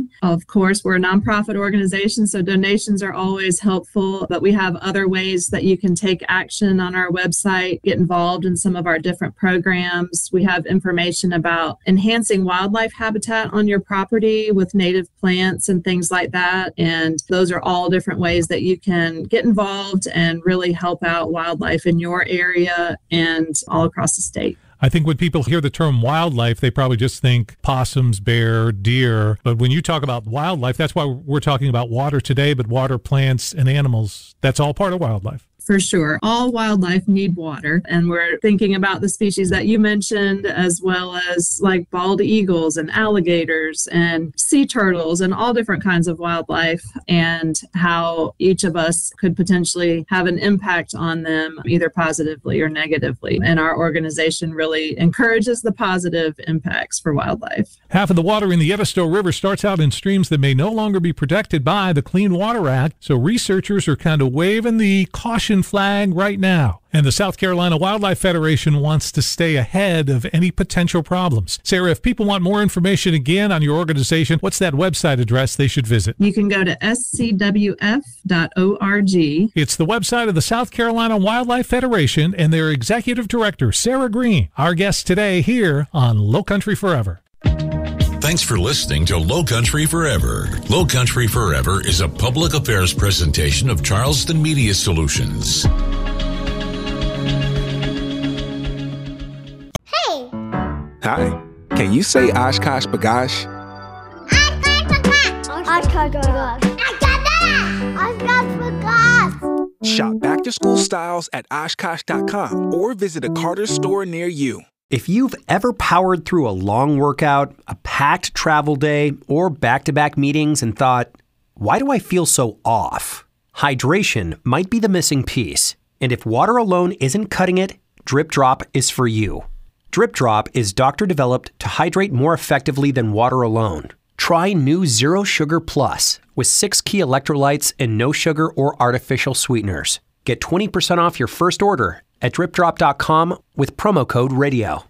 community. Of course, we're a nonprofit organization, so donations are always helpful, but we have other ways that you can take action on our website, get involved in some of our different programs. We have information about enhancing wildlife habitat on your property with native plants and things like that. And those are all different ways that you can get involved and really help out wildlife in your area and all across the state. I think when people hear the term wildlife, they probably just think possums, bear, deer. But when you talk about wildlife, that's why we're talking about water today, but water, plants, and animals, that's all part of wildlife. For sure. All wildlife need water. And we're thinking about the species that you mentioned, as well as like bald eagles and alligators and sea turtles and all different kinds of wildlife, and how each of us could potentially have an impact on them, either positively or negatively. And our organization really encourages the positive impacts for wildlife. Half of the water in the Edisto River starts out in streams that may no longer be protected by the Clean Water Act. So researchers are kind of waving the caution flag right now. And the South Carolina Wildlife Federation wants to stay ahead of any potential problems. Sarah, if people want more information again on your organization, what's that website address they should visit? You can go to scwf.org. It's the website of the South Carolina Wildlife Federation and their executive director, Sarah Green, our guest today here on Lowcountry Forever. Thanks for listening to Lowcountry Forever. Lowcountry Forever is a public affairs presentation of Charleston Media Solutions. Hey! Hi. Can you say Oshkosh B'gosh? Oshkosh B'gosh. Oshkosh B'gosh. Shop back-to-school styles at Oshkosh.com or visit a Carter's store near you. If you've ever powered through a long workout, a packed travel day, or back-to-back meetings and thought, why do I feel so off? Hydration might be the missing piece. And if water alone isn't cutting it, Drip Drop is for you. Drip Drop is doctor-developed to hydrate more effectively than water alone. Try new Zero Sugar Plus with 6 key electrolytes and no sugar or artificial sweeteners. Get 20% off your first order at dripdrop.com with promo code RADIO.